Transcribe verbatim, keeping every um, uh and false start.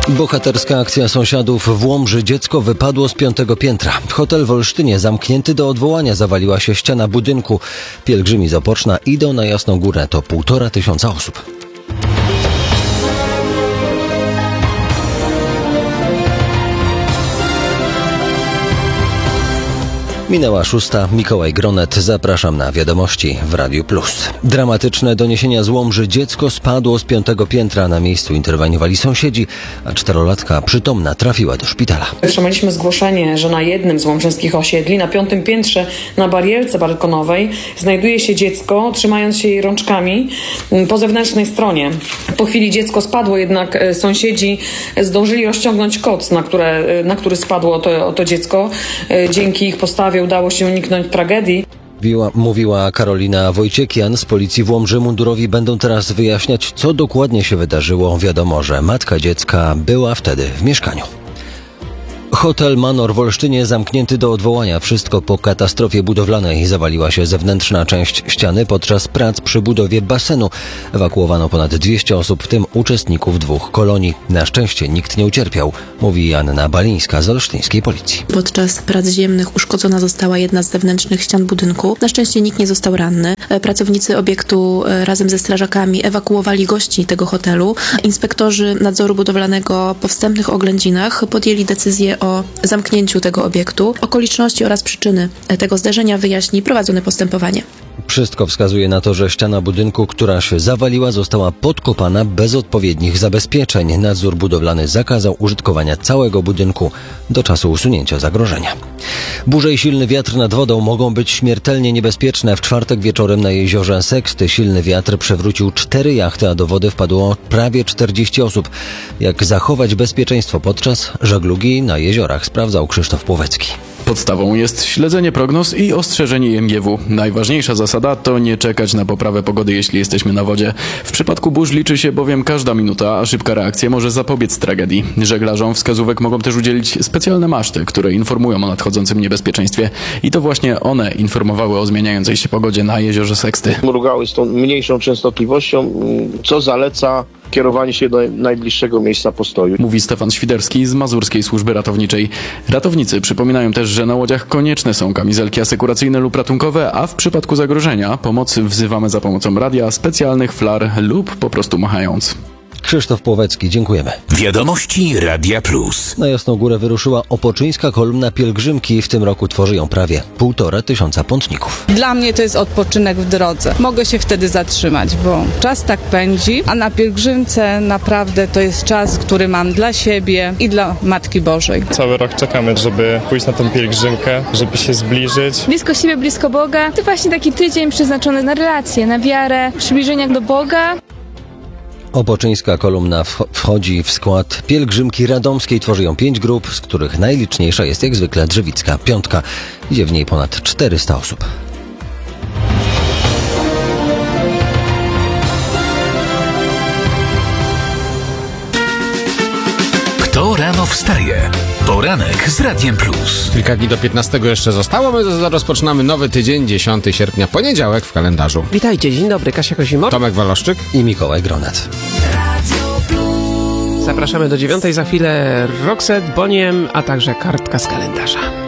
Bohaterska akcja sąsiadów w Łomży. Dziecko wypadło z piątego piętra. Hotel w Olsztynie zamknięty do odwołania. Zawaliła się ściana budynku. Pielgrzymi z Opoczna idą na Jasną Górę. To półtora tysiąca osób. Minęła szósta. Mikołaj Gronet. Zapraszam na wiadomości w Radiu Plus. Dramatyczne doniesienia z Łomży. Dziecko spadło z piątego piętra. Na miejscu interweniowali sąsiedzi, a czterolatka przytomna trafiła do szpitala. Otrzymaliśmy zgłoszenie, że na jednym z łomżyńskich osiedli, na piątym piętrze, na barierce balkonowej, znajduje się dziecko, trzymając się jej rączkami po zewnętrznej stronie. Po chwili dziecko spadło, jednak sąsiedzi zdążyli rozciągnąć koc, na, które, na który spadło to, to dziecko. Dzięki ich postawie udało się uniknąć tragedii. Mówiła, mówiła Karolina Wojciekian z policji w Łomży. Mundurowi będą teraz wyjaśniać, co dokładnie się wydarzyło. Wiadomo, że matka dziecka była wtedy w mieszkaniu. Hotel Manor w Olsztynie zamknięty do odwołania. Wszystko po katastrofie budowlanej. Zawaliła się zewnętrzna część ściany podczas prac przy budowie basenu. Ewakuowano ponad dwieście osób, w tym uczestników dwóch kolonii. Na szczęście nikt nie ucierpiał, mówi Anna Balińska z olsztyńskiej policji. Podczas prac ziemnych uszkodzona została jedna z zewnętrznych ścian budynku. Na szczęście nikt nie został ranny. Pracownicy obiektu razem ze strażakami ewakuowali gości tego hotelu. Inspektorzy nadzoru budowlanego po wstępnych oględzinach podjęli decyzję o zamknięciu tego obiektu. Okoliczności oraz przyczyny tego zdarzenia wyjaśni prowadzone postępowanie. Wszystko wskazuje na to, że ściana budynku, która się zawaliła, została podkopana bez odpowiednich zabezpieczeń. Nadzór budowlany zakazał użytkowania całego budynku do czasu usunięcia zagrożenia. Burze i silny wiatr nad wodą mogą być śmiertelnie niebezpieczne. W czwartek wieczorem na jeziorze Seksty silny wiatr przewrócił cztery jachty, a do wody wpadło prawie czterdzieści osób. Jak zachować bezpieczeństwo podczas żeglugi na jeziorach, sprawdzał Krzysztof Płowecki. Podstawą jest śledzenie prognoz i ostrzeżenie I M G W. Najważniejsza zasada to nie czekać na poprawę pogody, jeśli jesteśmy na wodzie. W przypadku burz liczy się bowiem każda minuta, a szybka reakcja może zapobiec tragedii. Żeglarzom wskazówek mogą też udzielić specjalne maszty, które informują o nadchodzącym niebezpieczeństwie. I to właśnie one informowały o zmieniającej się pogodzie na jeziorze Seksty. Mrugały z tą mniejszą częstotliwością, co zaleca kierowanie się do najbliższego miejsca postoju. Mówi Stefan Świderski z Mazurskiej Służby Ratowniczej. Ratownicy przypominają też, że na łodziach konieczne są kamizelki asekuracyjne lub ratunkowe, a w przypadku zagrożenia pomocy wzywamy za pomocą radia, specjalnych flar lub po prostu machając. Krzysztof Płowecki, dziękujemy. Wiadomości Radia Plus. Na Jasną Górę wyruszyła opoczyńska kolumna pielgrzymki. W tym roku tworzy ją prawie półtora tysiąca pątników. Dla mnie to jest odpoczynek w drodze. Mogę się wtedy zatrzymać, bo czas tak pędzi, a na pielgrzymce naprawdę to jest czas, który mam dla siebie i dla Matki Bożej. Cały rok czekamy, żeby pójść na tę pielgrzymkę, żeby się zbliżyć. Blisko siebie, blisko Boga. To właśnie taki tydzień przeznaczony na relacje, na wiarę, przybliżenia do Boga. Opoczyńska kolumna wchodzi w skład pielgrzymki radomskiej. Tworzy ją pięć grup, z których najliczniejsza jest jak zwykle Drzewicka Piątka. Idzie w niej ponad czterysta osób. Kto rano wstaje? Poranek z Radiem Plus. Kilka dni do piętnastego jeszcze zostało. My rozpoczynamy nowy tydzień, dziesiątego sierpnia, poniedziałek w kalendarzu. Witajcie, dzień dobry, Kasia Kozimor, Tomek Waloszczyk i Mikołaj Gronet. Zapraszamy do dziewiątej, za chwilę Roxette, Boniem, a także kartka z kalendarza.